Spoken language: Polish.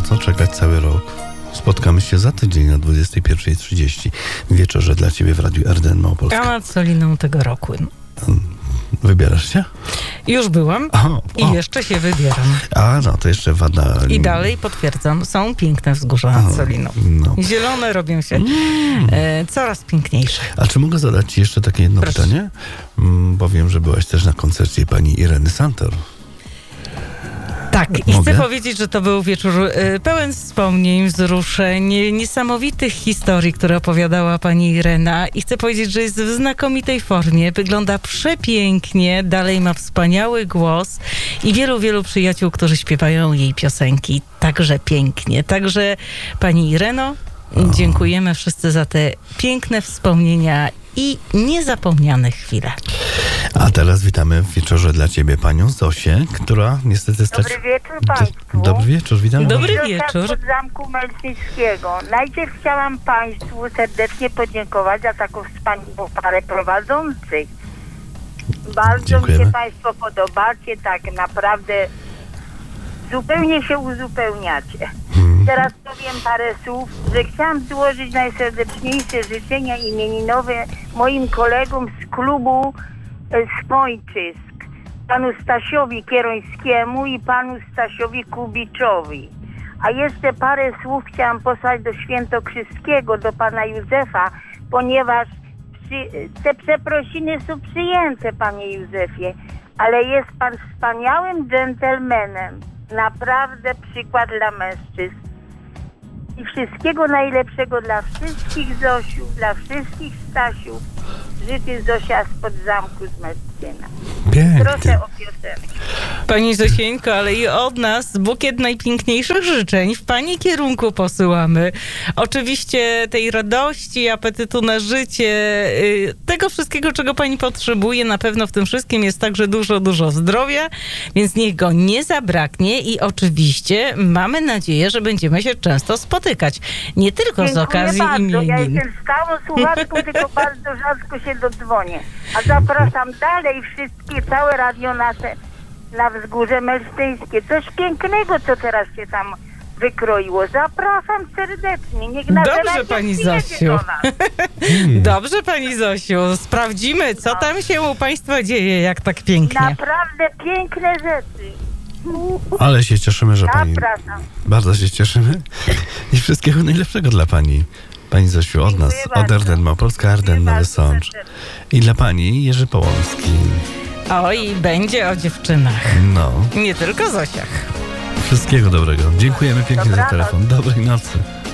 co czekać cały rok. Spotkamy się za tydzień o 21:30 w wieczorze dla ciebie w Radiu RDN Małopolska. A nad Soliną tego roku. Wybierasz się? Już byłam i jeszcze się wybieram. A no, to jeszcze wada. I dalej potwierdzam, są piękne wzgórza nad Soliną. No. Zielone robią się coraz piękniejsze. A czy mogę zadać ci jeszcze takie jedno pytanie? Bo wiem, że byłaś też na koncercie pani Ireny Santor. Tak, i chcę powiedzieć, że to był wieczór pełen wspomnień, wzruszeń, niesamowitych historii, które opowiadała pani Irena. I chcę powiedzieć, że jest w znakomitej formie, wygląda przepięknie, dalej ma wspaniały głos i wielu przyjaciół, którzy śpiewają jej piosenki także pięknie. Także pani Ireno, dziękujemy wszyscy za te piękne wspomnienia i niezapomniane chwile. A teraz witamy w wieczorze dla ciebie panią Zosię, która niestety... Dobry wieczór państwu. Dobry wieczór, witamy. Dobry wieczór. Od Zamku Melczyńskiego. Najpierw chciałam państwu serdecznie podziękować za taką wspaniałą parę prowadzących. Bardzo mi się państwo podobacie, tak naprawdę zupełnie się uzupełniacie. Teraz powiem parę słów, że chciałam złożyć najserdeczniejsze życzenia imieninowe moim kolegom z klubu Smojczysk, panu Stasiowi Kierońskiemu i panu Stasiowi Kubiczowi. A jeszcze parę słów chciałam posłać do Świętokrzyskiego, do pana Józefa, ponieważ te przeprosiny są przyjęte, panie Józefie, ale jest pan wspaniałym dżentelmenem. Naprawdę przykład dla mężczyzn. I wszystkiego najlepszego dla wszystkich Zosiów, dla wszystkich Stasiów. Życzy Zosia spod zamku z Mescyna. Proszę o piosenkę. Pani Zosieńko, ale i od nas bukiet najpiękniejszych życzeń w pani kierunku posyłamy. Oczywiście tej radości, apetytu na życie, tego wszystkiego, czego pani potrzebuje. Na pewno w tym wszystkim jest także dużo zdrowia, więc niech go nie zabraknie i oczywiście mamy nadzieję, że będziemy się często spotykać. Nie tylko z okazji imienin. Ja jestem stałą słuchaczką, tylko bardzo rzadko się dodzwonię. A zapraszam dalej wszystkie, całe radio nasze na Wzgórze Melsztyńskie. Coś pięknego, co teraz się tam wykroiło. Zapraszam serdecznie. Niech dobrze, pani Zosiu. Dobrze, pani Zosiu. Sprawdzimy, co tam się u państwa dzieje, jak tak pięknie. Naprawdę piękne rzeczy. Ale się cieszymy, że pani... Zapraszam. Bardzo się cieszymy i wszystkiego najlepszego dla pani. Pani Zosiu, od nas, od RDN Małopolska, RDN Nowy Sącz. I dla pani Jerzy Połomski. Oj, będzie o dziewczynach. No. Nie tylko Zosiach. Wszystkiego dobrego. Dziękujemy pięknie za telefon. Dobrej nocy.